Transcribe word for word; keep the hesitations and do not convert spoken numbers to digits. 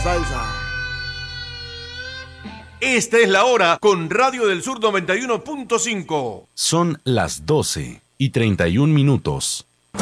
salsa. Esta es la hora con Radio del Sur noventa y uno punto cinco. Son las doce y treinta y un minutos.